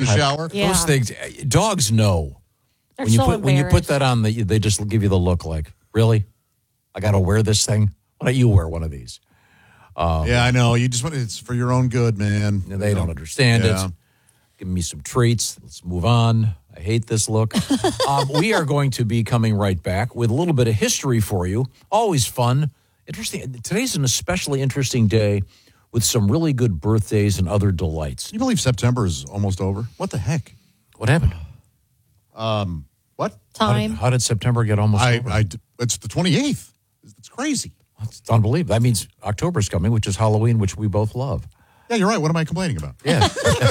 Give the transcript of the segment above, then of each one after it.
shower. Yeah. Those things, dogs know. They're When you put that on, they just give you the look like, really? I got to wear this thing? Why don't you wear one of these? Yeah, I know. You just want it's for your own good, man. They don't understand it. Give me some treats. Let's move on. I hate this look. We are going to be coming right back with a little bit of history for you. Always fun. Interesting. Today's an especially interesting day with some really good birthdays and other delights. Can you believe September is almost over? What the heck? What happened? What? Time. How did September get almost over? It's the 28th. It's crazy. It's unbelievable. That means October's coming, which is Halloween, which we both love. Yeah, you're right. What am I complaining about? Yeah.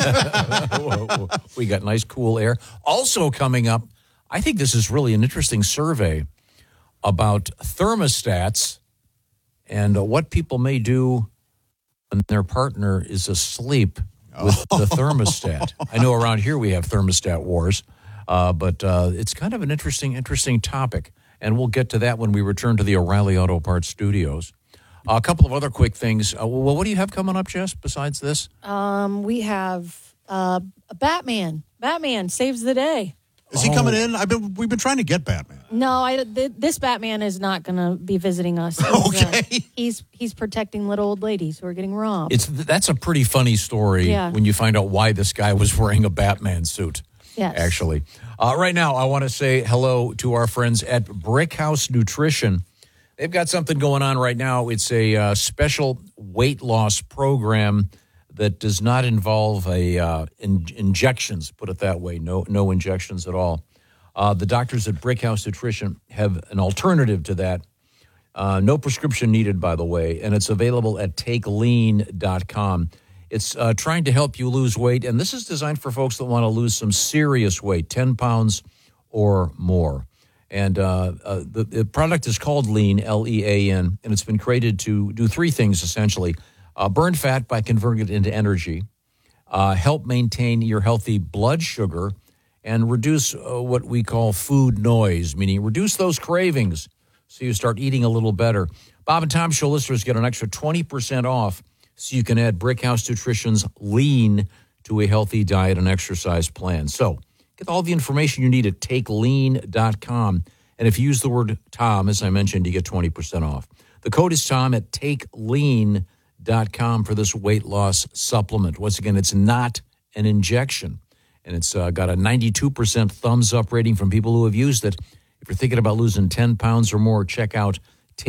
We got nice, cool air. Also coming up, I think this is really an interesting survey about thermostats and what people may do when their partner is asleep with the thermostat. I know around here we have thermostat wars, but it's kind of an interesting topic. And we'll get to that when we return to the O'Reilly Auto Parts studios. A couple of other quick things. Well, what do you have coming up, Jess, besides this? We have a Batman. Batman saves the day. Is he coming in? We've been trying to get Batman. No, this Batman is not going to be visiting us. Okay. He's protecting little old ladies who are getting robbed. That's a pretty funny story when you find out why this guy was wearing a Batman suit. Yes. Actually. Right now, I want to say hello to our friends at Brick House Nutrition. They've got something going on right now. It's a special weight loss program that does not involve injections, put it that way. No injections at all. The doctors at Brick House Nutrition have an alternative to that. No prescription needed, by the way, and it's available at takelean.com. It's trying to help you lose weight, and this is designed for folks that want to lose some serious weight, 10 pounds or more. And the product is called Lean, L-E-A-N, and it's been created to do three things, essentially. Burn fat by converting it into energy, help maintain your healthy blood sugar, and reduce what we call food noise, meaning reduce those cravings so you start eating a little better. Bob and Tom Show listeners get an extra 20% off so you can add Brick House Nutrition's Lean to a healthy diet and exercise plan. So get all the information you need at takelean.com. And if you use the word Tom, as I mentioned, you get 20% off. The code is Tom at takelean.com for this weight loss supplement. Once again, it's not an injection. And it's got a 92% thumbs up rating from people who have used it. If you're thinking about losing 10 pounds or more, check out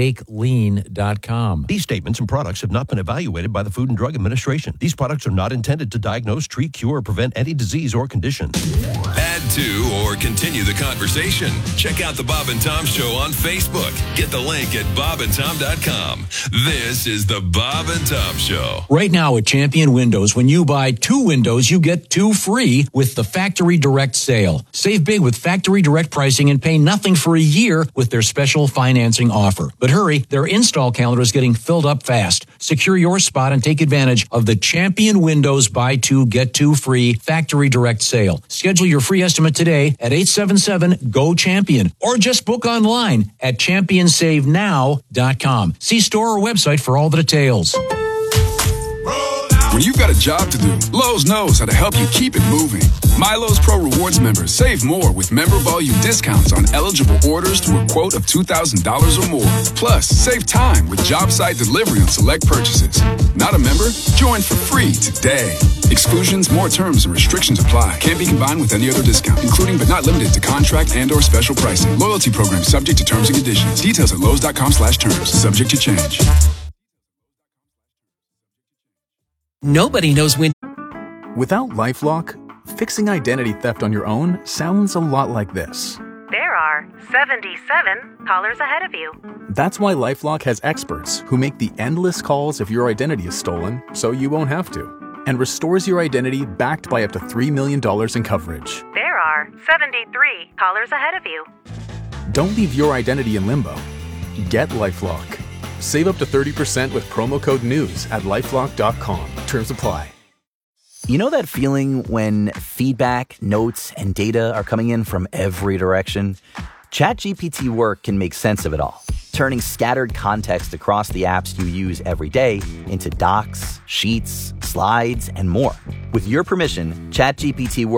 takelean.com. These statements and products have not been evaluated by the Food and Drug Administration. These products are not intended to diagnose, treat, cure, or prevent any disease or condition. Add to or continue the conversation. Check out the Bob and Tom Show on Facebook. Get the link at bobandtom.com. This is the Bob and Tom Show. Right now at Champion Windows, when you buy 2 windows, you get 2 free with the Factory Direct sale. Save big with Factory Direct pricing and pay nothing for a year with their special financing offer. But hurry, their install calendar is getting filled up fast. Secure your spot and take advantage of the Champion Windows buy 2, get 2 free Factory Direct sale. Schedule your free estimate today at 877-GO-CHAMPION or just book online at championsavenow.com. See store or website for all the details. When you've got a job to do, Lowe's knows how to help you keep it moving. My Lowe's Pro Rewards members save more with member volume discounts on eligible orders to a quote of $2,000 or more. Plus, save time with job site delivery on select purchases. Not a member? Join for free today. Exclusions, more terms, and restrictions apply. Can't be combined with any other discount, including but not limited to contract and or special pricing. Loyalty program subject to terms and conditions. Details at lowes.com/terms. Subject to change. Nobody knows when. Without LifeLock, fixing identity theft on your own sounds a lot like this. There are 77 callers ahead of you. That's why LifeLock has experts who make the endless calls if your identity is stolen, so you won't have to, and restores your identity backed by up to $3 million in coverage. There are 73 callers ahead of you. Don't leave your identity in limbo. Get LifeLock. Save up to 30% with promo code NEWS at LifeLock.com. Terms apply. You know that feeling when feedback, notes, and data are coming in from every direction? ChatGPT Work can make sense of it all, turning scattered context across the apps you use every day into docs, sheets, slides, and more. With your permission, ChatGPT Work